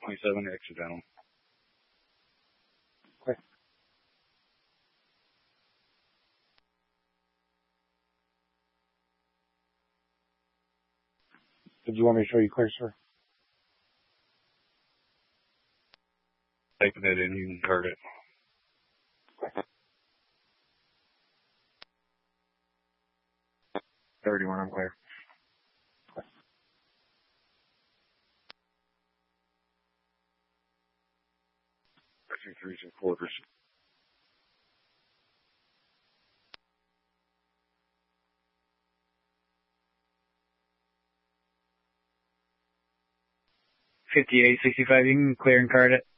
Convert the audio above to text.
27 accidental. Okay. Did you want me to show you clear, sir? Typing it in, you can heard it. 31, I'm clear. Pressing 3/4. 5865, you can clear and card it.